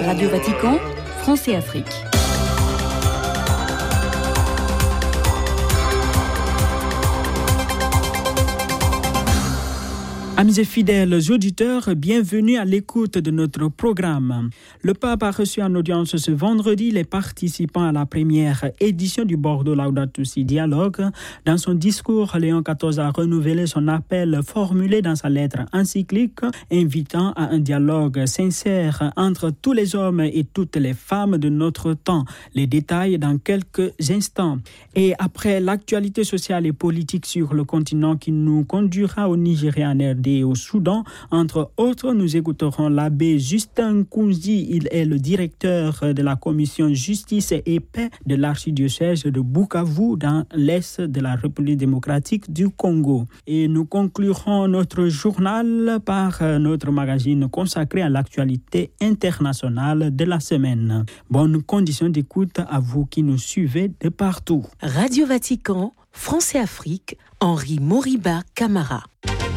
Radio Vatican, France et Afrique. Amis et fidèles auditeurs, bienvenue à l'écoute de notre programme. Le pape a reçu en audience ce vendredi les participants à la première édition du Bordeaux Laudato Si Dialogue. Dans son discours, Léon XIV a renouvelé son appel formulé dans sa lettre encyclique, invitant à un dialogue sincère entre tous les hommes et toutes les femmes de notre temps. Les détails dans quelques instants. Et après l'actualité sociale et politique sur le continent qui nous conduira au Nigeria en RD et au Soudan. Entre autres, nous écouterons l'abbé Justin Kounzi. Il est le directeur de la commission Justice et Paix de l'archidiocèse de Bukavu dans l'est de la République démocratique du Congo. Et nous conclurons notre journal par notre magazine consacré à l'actualité internationale de la semaine. Bonne condition d'écoute à vous qui nous suivez de partout. Radio Vatican, France et Afrique, Henri Moriba Camara.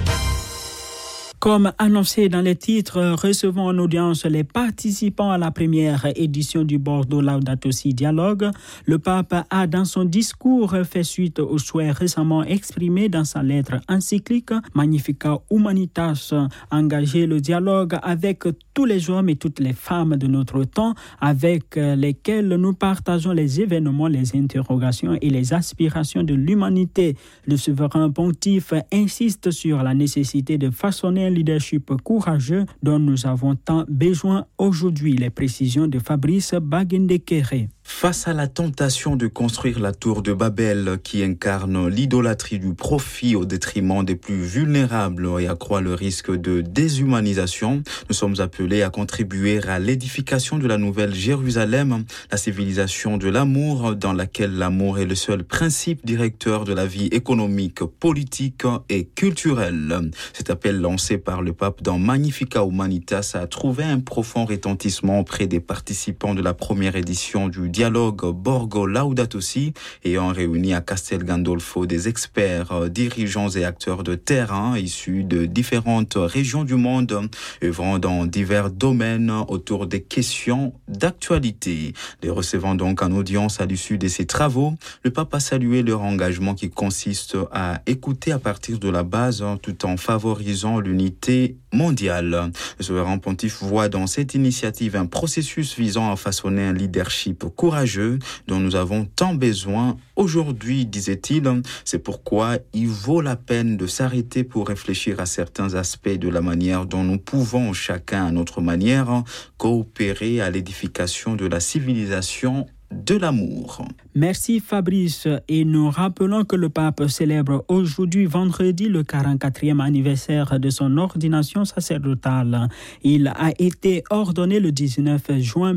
Comme annoncé dans les titres, recevons en audience les participants à la première édition du Bordeaux Laudato Si Dialogue. Le pape a, dans son discours, fait suite aux souhaits récemment exprimés dans sa lettre encyclique Magnificat Humanitas, engager le dialogue avec tous les hommes et toutes les femmes de notre temps, avec lesquels nous partageons les événements, les interrogations et les aspirations de l'humanité. Le souverain pontife insiste sur la nécessité de façonner un leadership courageux dont nous avons tant besoin aujourd'hui. Les précisions de Fabrice Bagendekere. Face à la tentation de construire la tour de Babel qui incarne l'idolâtrie du profit au détriment des plus vulnérables et accroît le risque de déshumanisation, nous sommes appelés à contribuer à l'édification de la nouvelle Jérusalem, la civilisation de l'amour dans laquelle l'amour est le seul principe directeur de la vie économique, politique et culturelle. Cet appel lancé par le pape dans Magnificat Humanitas a trouvé un profond retentissement auprès des participants de la première édition du dialogue Bordeaux Laudato Si, ayant réuni à Castel Gandolfo des experts, dirigeants et acteurs de terrain issus de différentes régions du monde, œuvrant dans divers domaines autour des questions d'actualité. Les recevant donc en audience à l'issue de ces travaux, le pape a salué leur engagement qui consiste à écouter à partir de la base tout en favorisant l'unité mondiale. Le souverain pontife voit dans cette initiative un processus visant à façonner un leadership courageux dont nous avons tant besoin aujourd'hui, disait-il. C'est pourquoi il vaut la peine de s'arrêter pour réfléchir à certains aspects de la manière dont nous pouvons, chacun à notre manière, coopérer à l'édification de la civilisation de l'amour. Merci Fabrice. Et nous rappelons que le pape célèbre aujourd'hui vendredi le 44e anniversaire de son ordination sacerdotale. Il a été ordonné le 19 juin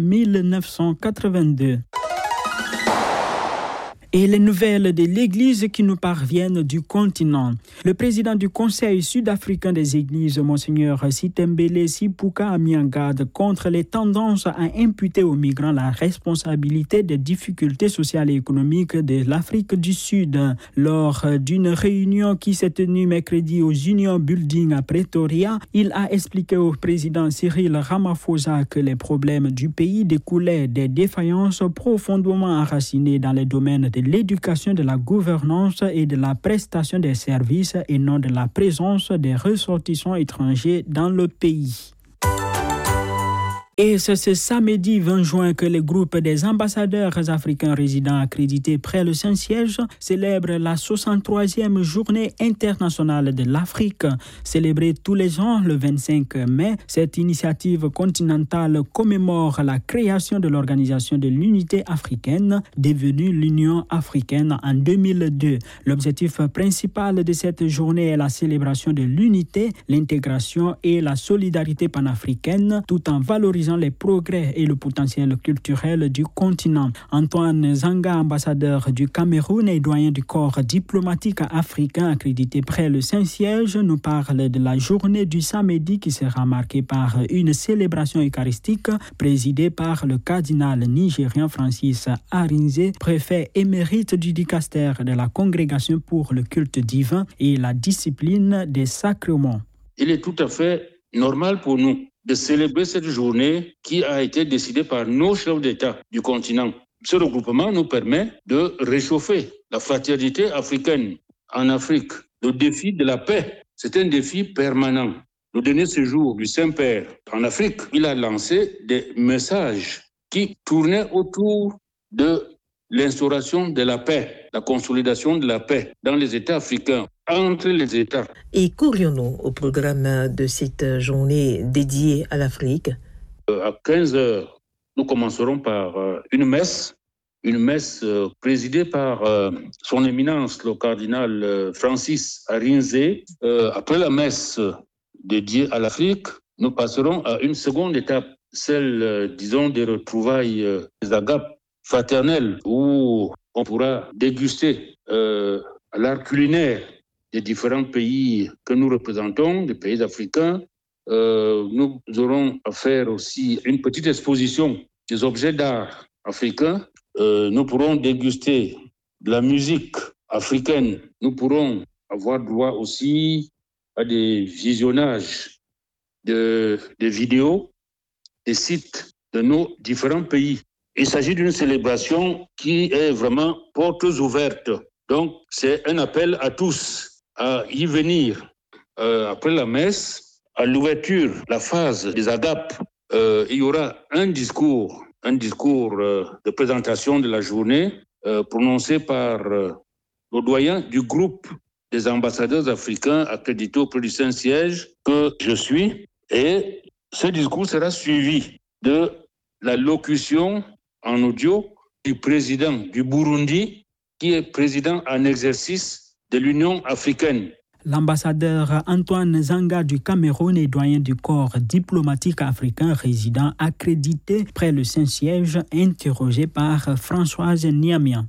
1982. Et les nouvelles de l'Église qui nous parviennent du continent. Le président du Conseil sud-africain des Églises, Monseigneur Sitembele Sipuka, a mis en garde contre les tendances à imputer aux migrants la responsabilité des difficultés sociales et économiques de l'Afrique du Sud. Lors d'une réunion qui s'est tenue mercredi aux Union Building à Pretoria, il a expliqué au président Cyril Ramaphosa que les problèmes du pays découlaient des défaillances profondément enracinées dans les domaines de l'éducation, de la gouvernance et de la prestation des services et non de la présence des ressortissants étrangers dans le pays. Et c'est ce samedi 20 juin que le groupe des ambassadeurs africains résidents accrédités près le Saint-Siège célèbre la 63e journée internationale de l'Afrique. Célébrée tous les ans le 25 mai, cette initiative continentale commémore la création de l'Organisation de l'Unité africaine, devenue l'Union africaine en 2002. L'objectif principal de cette journée est la célébration de l'unité, l'intégration et la solidarité panafricaine, tout en valorisant les progrès et le potentiel culturel du continent. Antoine Zanga, ambassadeur du Cameroun et doyen du corps diplomatique africain accrédité près le Saint-Siège, nous parle de la journée du samedi qui sera marquée par une célébration eucharistique présidée par le cardinal nigérien Francis Arinze, préfet émérite du dicaster de la Congrégation pour le culte divin et la discipline des sacrements. Il est tout à fait normal pour nous de célébrer cette journée qui a été décidée par nos chefs d'État du continent. Ce regroupement nous permet de réchauffer la fraternité africaine en Afrique. Le défi de la paix, c'est un défi permanent. Le dernier séjour du Saint-Père en Afrique, il a lancé des messages qui tournaient autour de l'instauration de la paix, la consolidation de la paix dans les États africains, entre les États. Et courions-nous au programme de cette journée dédiée à l'Afrique? À 15h, nous commencerons par une messe présidée par son éminence, le cardinal Francis Arinze. Après la messe dédiée à l'Afrique, nous passerons à une seconde étape, celle, des retrouvailles des agapes fraternelles, où on pourra déguster l'art culinaire des différents pays que nous représentons, des pays africains. Nous aurons à faire aussi une petite exposition des objets d'art africains. Nous pourrons déguster de la musique africaine. Nous pourrons avoir droit aussi à des visionnages des vidéos, des sites de nos différents pays. Il s'agit d'une célébration qui est vraiment portes ouvertes. Donc, c'est un appel à tous à y venir. Après la messe, à l'ouverture, la phase des agapes, il y aura un discours de présentation de la journée prononcé par le doyen du groupe des ambassadeurs africains accrédités auprès du Saint-Siège que je suis. Et ce discours sera suivi de la locution en audio du président du Burundi, qui est président en exercice de l'Union africaine. L'ambassadeur Antoine Zanga du Cameroun est doyen du corps diplomatique africain résident accrédité près le Saint-Siège, interrogé par Françoise Niamian.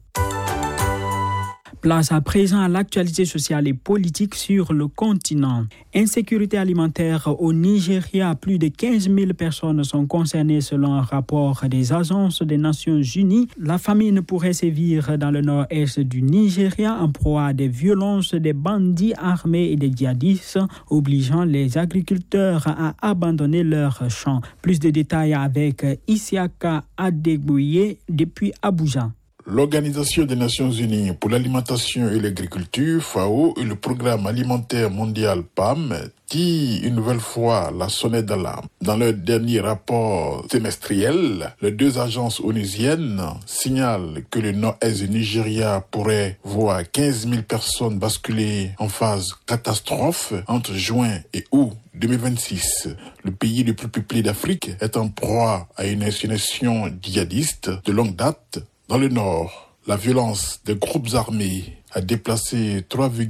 Place à présent à l'actualité sociale et politique sur le continent. Insécurité alimentaire au Nigeria, plus de 15 000 personnes sont concernées selon un rapport des agences des Nations Unies. La famine pourrait sévir dans le nord-est du Nigeria en proie à des violences des bandits armés et des djihadistes, obligeant les agriculteurs à abandonner leurs champs. Plus de détails avec Isiaka Adegboye depuis Abuja. L'Organisation des Nations Unies pour l'alimentation et l'agriculture, FAO, et le Programme alimentaire mondial PAM tirent une nouvelle fois la sonnette d'alarme. Dans leur dernier rapport trimestriel, les deux agences onusiennes signalent que le nord-est du Nigeria pourrait voir 15 000 personnes basculer en phase catastrophe entre juin et août 2026. Le pays le plus peuplé d'Afrique est en proie à une insurrection djihadiste de longue date. Dans le nord, la violence des groupes armés a déplacé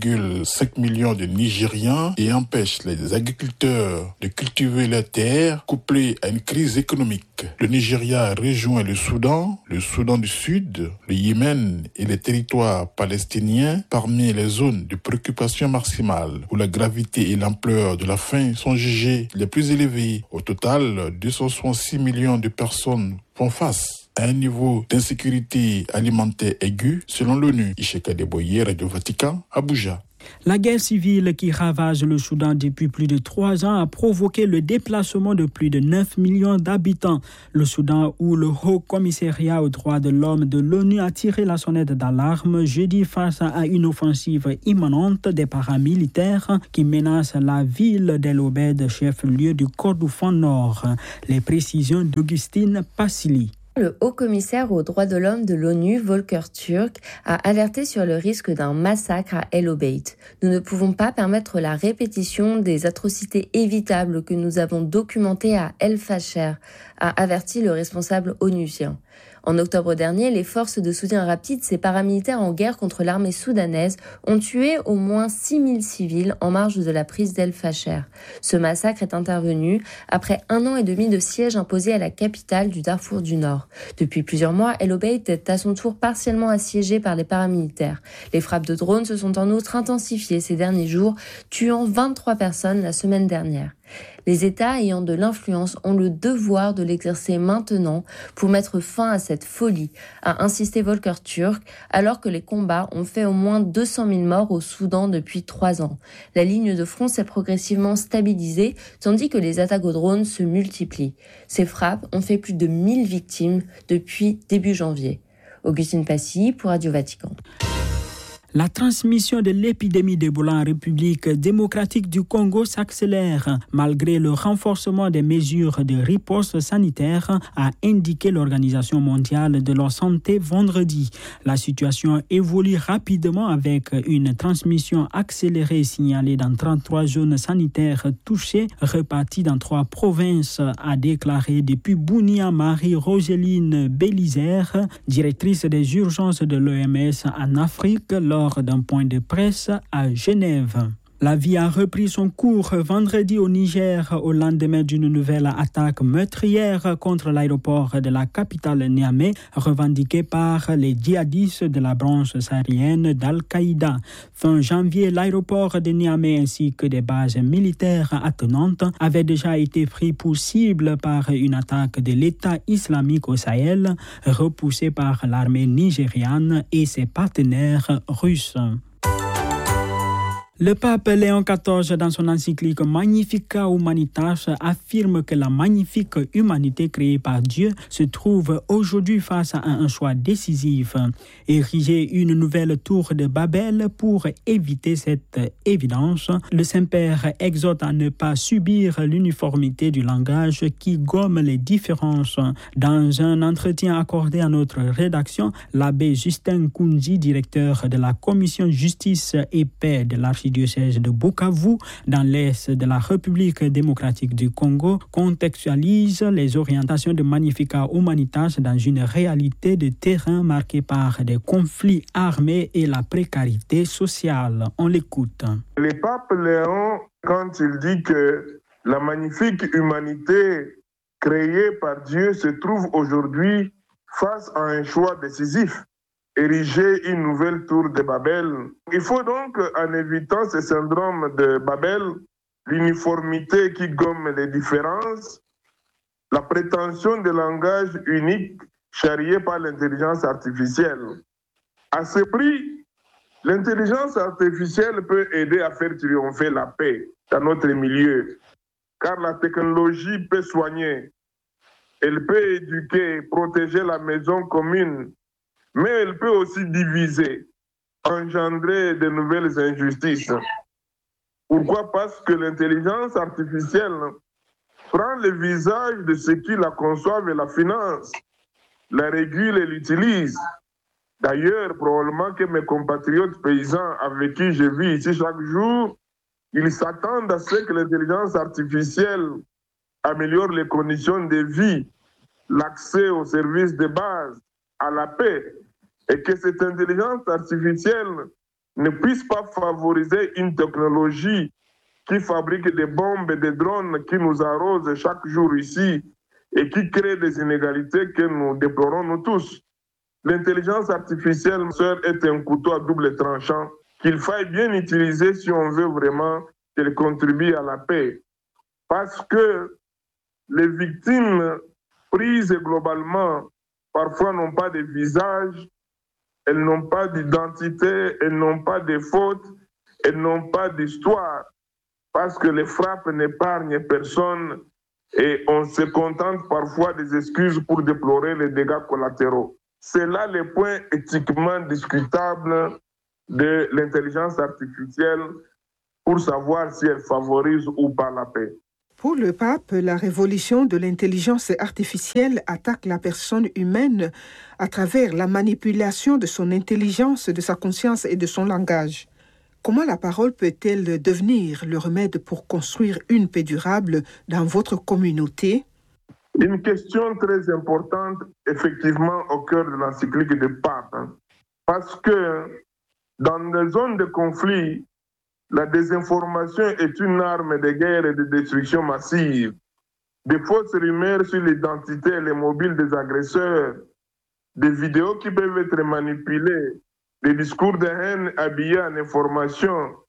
3,5 millions de Nigérians et empêche les agriculteurs de cultiver leurs terres, couplée à une crise économique. Le Nigeria rejoint le Soudan du Sud, le Yémen et les territoires palestiniens parmi les zones de préoccupation maximale où la gravité et l'ampleur de la faim sont jugées les plus élevées. Au total, 266 millions de personnes font face à un niveau d'insécurité alimentaire aigu, selon l'ONU. Isheka Deboye, Radio Vatican, Abuja. La guerre civile qui ravage le Soudan depuis plus de 3 ans a provoqué le déplacement de plus de 9 millions d'habitants. Le Soudan, où le Haut Commissariat aux droits de l'homme de l'ONU a tiré la sonnette d'alarme jeudi face à une offensive imminente des paramilitaires qui menacent la ville d'El Obeid, chef-lieu du Kordofan Nord. Les précisions d'Augustine Passili. Le haut-commissaire aux droits de l'homme de l'ONU, Volker Turk, a alerté sur le risque d'un massacre à El Obeid. Nous ne pouvons pas permettre la répétition des atrocités évitables que nous avons documentées à El Fasher, a averti le responsable onusien. En octobre dernier, les forces de soutien rapide, ces paramilitaires en guerre contre l'armée soudanaise, ont tué au moins 6 000 civils en marge de la prise d'El Fasher. Ce massacre est intervenu après 1 an et demi de siège imposé à la capitale du Darfour du Nord. Depuis plusieurs mois, El Obeid est à son tour partiellement assiégé par les paramilitaires. Les frappes de drones se sont en outre intensifiées ces derniers jours, tuant 23 personnes la semaine dernière. Les États ayant de l'influence ont le devoir de l'exercer maintenant pour mettre fin à cette folie, a insisté Volker Türk, alors que les combats ont fait au moins 200 000 morts au Soudan depuis 3 ans. La ligne de front s'est progressivement stabilisée, tandis que les attaques aux drones se multiplient. Ces frappes ont fait plus de 1000 victimes depuis début janvier. Augustine Passy pour Radio Vatican. La transmission de l'épidémie d'Ebola en République démocratique du Congo s'accélère malgré le renforcement des mesures de riposte sanitaire, a indiqué l'Organisation mondiale de la santé vendredi. La situation évolue rapidement avec une transmission accélérée signalée dans 33 zones sanitaires touchées, réparties dans 3 provinces, a déclaré depuis Bunia Marie-Rogeline Bélizer, directrice des urgences de l'OMS en Afrique, lors d'un point de presse à Genève. La vie a repris son cours vendredi au Niger au lendemain d'une nouvelle attaque meurtrière contre l'aéroport de la capitale Niamey, revendiquée par les djihadistes de la branche saharienne d'Al-Qaïda. Fin janvier, l'aéroport de Niamey ainsi que des bases militaires attenantes avaient déjà été pris pour cible par une attaque de l'État islamique au Sahel, repoussée par l'armée nigériane et ses partenaires russes. Le pape Léon XIV, dans son encyclique Magnificat Humanitas, affirme que la magnifique humanité créée par Dieu se trouve aujourd'hui face à un choix décisif. Ériger une nouvelle tour de Babel pour éviter cette évidence, le Saint-Père exhorte à ne pas subir l'uniformité du langage qui gomme les différences. Dans un entretien accordé à notre rédaction, l'abbé Justin Kounzi, directeur de la commission justice et paix de l'archidiocèse de Bukavu, dans l'est de la République démocratique du Congo, contextualise les orientations de Magnificat Humanitas dans une réalité de terrain marquée par des conflits armés et la précarité sociale. On l'écoute. Le pape Léon, quand il dit que la magnifique humanité créée par Dieu se trouve aujourd'hui face à un choix décisif, ériger une nouvelle tour de Babel. Il faut donc, en évitant ce syndrome de Babel, l'uniformité qui gomme les différences, la prétention de langage unique charriée par l'intelligence artificielle. À ce prix, l'intelligence artificielle peut aider à faire triompher la paix dans notre milieu, car la technologie peut soigner, elle peut éduquer, protéger la maison commune, mais elle peut aussi diviser, engendrer de nouvelles injustices. Pourquoi? Parce que l'intelligence artificielle prend le visage de ceux qui la conçoivent et la financent, la régule et l'utilise. D'ailleurs, probablement que mes compatriotes paysans avec qui je vis ici chaque jour, ils s'attendent à ce que l'intelligence artificielle améliore les conditions de vie, l'accès aux services de base, à la paix, et que cette intelligence artificielle ne puisse pas favoriser une technologie qui fabrique des bombes et des drones qui nous arrosent chaque jour ici et qui crée des inégalités que nous déplorons nous tous. L'intelligence artificielle est un couteau à double tranchant qu'il faille bien utiliser si on veut vraiment qu'elle contribue à la paix. Parce que les victimes prises globalement parfois n'ont pas de visage, elles n'ont pas d'identité, elles n'ont pas de fautes, elles n'ont pas d'histoire, parce que les frappes n'épargnent personne et on se contente parfois des excuses pour déplorer les dégâts collatéraux. C'est là le point éthiquement discutable de l'intelligence artificielle pour savoir si elle favorise ou pas la paix. Pour le pape, la révolution de l'intelligence artificielle attaque la personne humaine à travers la manipulation de son intelligence, de sa conscience et de son langage. Comment la parole peut-elle devenir le remède pour construire une paix durable dans votre communauté? Une question très importante, effectivement, au cœur de l'encyclique du pape. Parce que dans les zones de conflit, la désinformation est une arme de guerre et de destruction massive. Des fausses rumeurs sur l'identité et les mobiles des agresseurs, des vidéos qui peuvent être manipulées, des discours de haine habillés en information,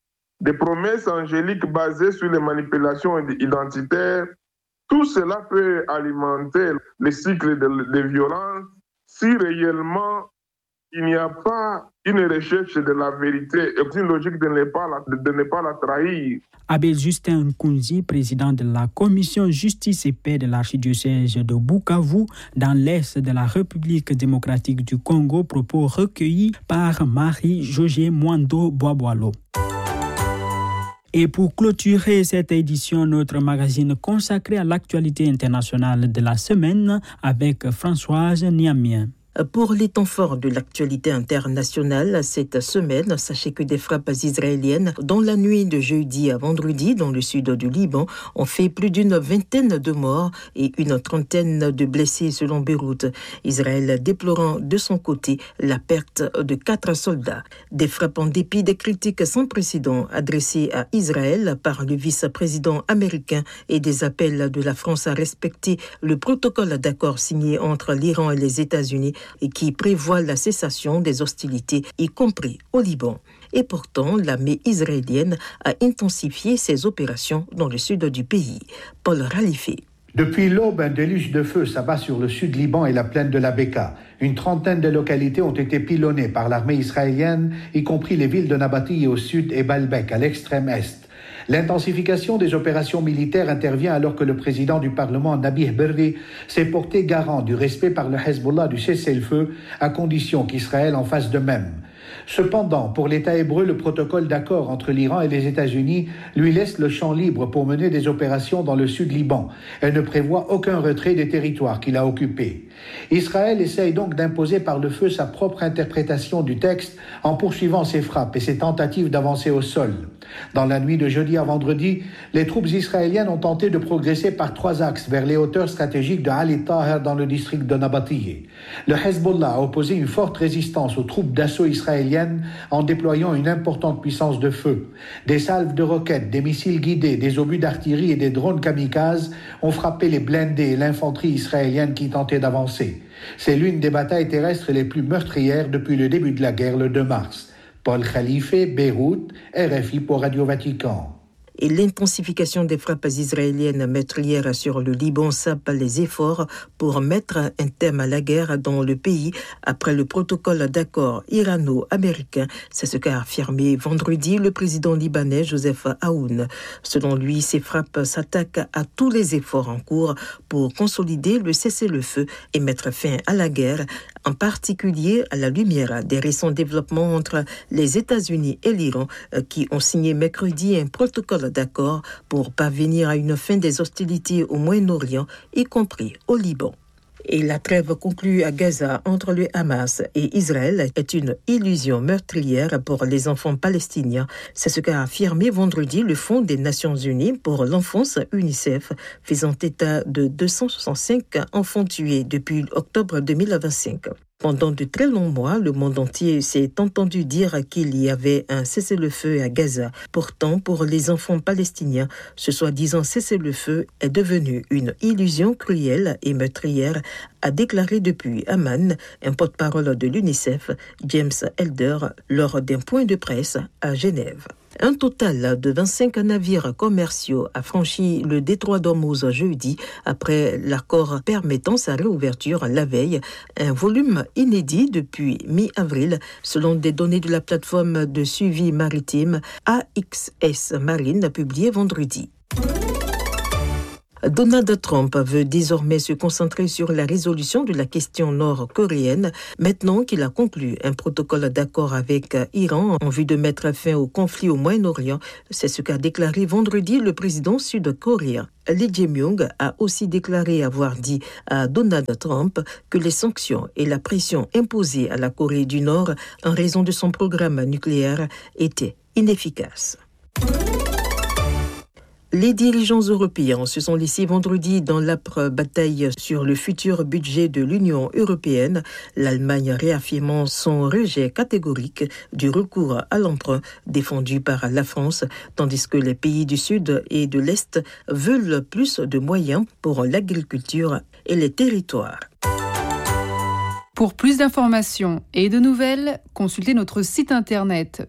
des promesses angéliques basées sur les manipulations identitaires. Tout cela peut alimenter le cycle de violence si réellement il n'y a pas une recherche de la vérité et une logique de ne pas la trahir. Abel Justin Nkunzi, président de la commission Justice et Paix de l'archidiocèse de Bukavu, dans l'est de la République démocratique du Congo, propos recueillis par Marie-Josée Mwando Boaboalo. Et pour clôturer cette édition, notre magazine consacré à l'actualité internationale de la semaine avec Françoise Niamien. Pour les temps forts de l'actualité internationale, cette semaine, sachez que des frappes israéliennes dans la nuit de jeudi à vendredi dans le sud du Liban ont fait plus d'une vingtaine de morts et une trentaine de blessés selon Beyrouth. Israël déplorant de son côté la perte de 4 soldats. Des frappes en dépit des critiques sans précédent adressées à Israël par le vice-président américain et des appels de la France à respecter le protocole d'accord signé entre l'Iran et les États-Unis et qui prévoit la cessation des hostilités, y compris au Liban. Et pourtant, l'armée israélienne a intensifié ses opérations dans le sud du pays. Paul Ralifé. Depuis l'aube, un déluge de feu s'abat sur le sud Liban et la plaine de la Beka. Une trentaine de localités ont été pilonnées par l'armée israélienne, y compris les villes de Nabati au sud et Baalbek à l'extrême est. L'intensification des opérations militaires intervient alors que le président du Parlement, Nabih Berri, s'est porté garant du respect par le Hezbollah du cessez-le-feu, à condition qu'Israël en fasse de même. Cependant, pour l'État hébreu, le protocole d'accord entre l'Iran et les États-Unis lui laisse le champ libre pour mener des opérations dans le sud Liban. Elle ne prévoit aucun retrait des territoires qu'il a occupés. Israël essaye donc d'imposer par le feu sa propre interprétation du texte en poursuivant ses frappes et ses tentatives d'avancer au sol. Dans la nuit de jeudi à vendredi, les troupes israéliennes ont tenté de progresser par 3 axes vers les hauteurs stratégiques de Ali Taher dans le district de Nabatieh. Le Hezbollah a opposé une forte résistance aux troupes d'assaut israéliennes en déployant une importante puissance de feu. Des salves de roquettes, des missiles guidés, des obus d'artillerie et des drones kamikazes ont frappé les blindés et l'infanterie israélienne qui tentait d'avancer. C'est l'une des batailles terrestres les plus meurtrières depuis le début de la guerre le 2 mars. Paul Khalife, Beyrouth, RFI pour Radio Vatican. Et l'intensification des frappes israéliennes meurtrières sur le Liban sape les efforts pour mettre un terme à la guerre dans le pays après le protocole d'accord irano-américain. C'est ce qu'a affirmé vendredi le président libanais Joseph Aoun. Selon lui, ces frappes s'attaquent à tous les efforts en cours pour consolider le cessez-le-feu et mettre fin à la guerre, en particulier à la lumière des récents développements entre les États-Unis et l'Iran qui ont signé mercredi un protocole d'accord pour parvenir à une fin des hostilités au Moyen-Orient, y compris au Liban. Et la trêve conclue à Gaza entre le Hamas et Israël est une illusion meurtrière pour les enfants palestiniens. C'est ce qu'a affirmé vendredi le Fonds des Nations Unies pour l'enfance UNICEF, faisant état de 265 enfants tués depuis octobre 2025. Pendant de très longs mois, le monde entier s'est entendu dire qu'il y avait un cessez-le-feu à Gaza. Pourtant, pour les enfants palestiniens, ce soi-disant cessez-le-feu est devenu une illusion cruelle et meurtrière, a déclaré depuis Amman un porte-parole de l'UNICEF, James Elder, lors d'un point de presse à Genève. Un total de 25 navires commerciaux a franchi le détroit d'Ormuz jeudi après l'accord permettant sa réouverture la veille, un volume inédit depuis mi-avril selon des données de la plateforme de suivi maritime AXS Marine publiée vendredi. Donald Trump veut désormais se concentrer sur la résolution de la question nord-coréenne, maintenant qu'il a conclu un protocole d'accord avec Iran en vue de mettre fin au conflit au Moyen-Orient. C'est ce qu'a déclaré vendredi le président sud-coréen. Lee Jae-myung a aussi déclaré avoir dit à Donald Trump que les sanctions et la pression imposées à la Corée du Nord en raison de son programme nucléaire étaient inefficaces. Les dirigeants européens se sont laissés vendredi dans l'âpre bataille sur le futur budget de l'Union européenne, l'Allemagne réaffirmant son rejet catégorique du recours à l'emprunt défendu par la France, tandis que les pays du Sud et de l'Est veulent plus de moyens pour l'agriculture et les territoires. Pour plus d'informations et de nouvelles, consultez notre site internet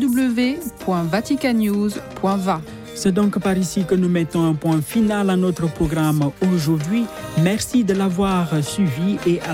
www.vaticannews.va. C'est donc par ici que nous mettons un point final à notre programme aujourd'hui. Merci de l'avoir suivi et à